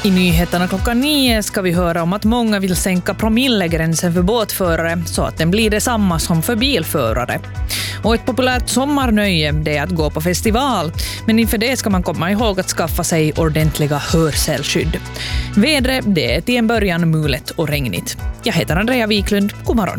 I nyheterna klockan 9 ska vi höra om att många vill sänka promillegränsen för båtförare så att den blir detsamma som för bilförare. Och ett populärt sommarnöje det är att gå på festival, men inför det ska man komma ihåg att skaffa sig ordentliga hörselskydd. Vädret det är till en början mulet och regnigt. Jag heter Andrea Wiklund, god morgon.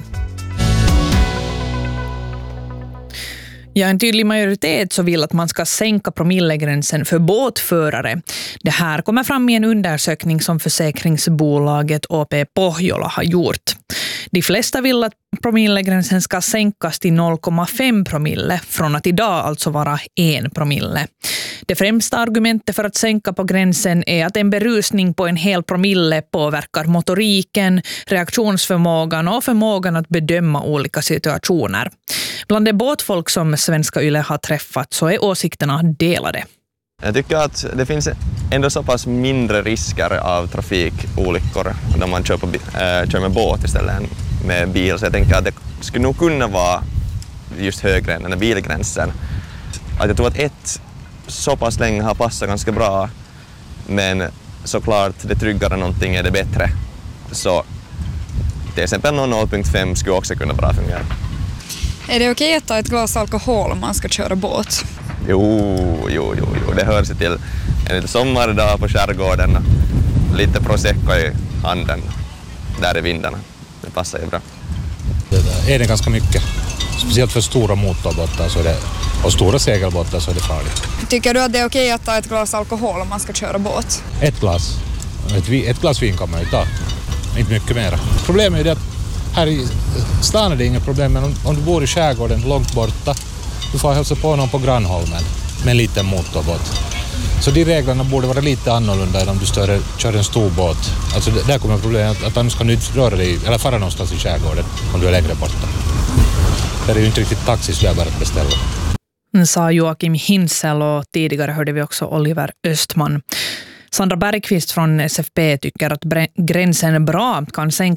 Ja, en tydlig majoritet så vill att man ska sänka promillegränsen för båtförare. Det här kommer fram i en undersökning som försäkringsbolaget OP Pohjola har gjort. De flesta vill att promillegränsen ska sänkas till 0,5 promille från att idag alltså vara 1 promille. Det främsta argumentet för att sänka på gränsen är att en berusning på en hel promille påverkar motoriken, reaktionsförmågan och förmågan att bedöma olika situationer. Bland det båtfolk som Svenska Yle har träffat så är åsikterna delade. Jag tycker att det finns ändå så pass mindre risker av trafikolyckor när man kör med båt istället än med bil. Så jag tänker att det skulle nog kunna vara just högre än den här bilgränsen. Att jag tror att ett så pass länge har passat ganska bra, men såklart det tryggare någonting är det bättre. Så till exempel 0,5 skulle också kunna bra fungera. Är det okej att ta ett glas alkohol om man ska köra båt? Jo. Det hör sig till en lite sommardag på skärgården. Lite prosecco i handen där i vindarna. Det passar ju bra. Det är det ganska mycket. Speciellt för stora motorbåtar och stora segelbåtar så är det farligt. Tycker du att det är okej att ta ett glas alkohol om man ska köra båt? Ett glas vin kan man ju ta. Inte mycket mer. Problemet är det att här i stan är det inga problem, men om du bor i skärgården långt borta, du får hälsa på någon på Grannholmen med en liten motorbåt. Så de reglerna borde vara lite annorlunda än om du kör en stor båt. Alltså där kommer problemet att annars kan du inte röra dig eller fara någonstans i skärgården om du är längre borta. Det är ju inte riktigt taxis där bara att beställa. Sa Joakim Hinsel, och tidigare hörde vi också Oliver Östman. Sandra Bergqvist från SFP tycker att gränsen bra kan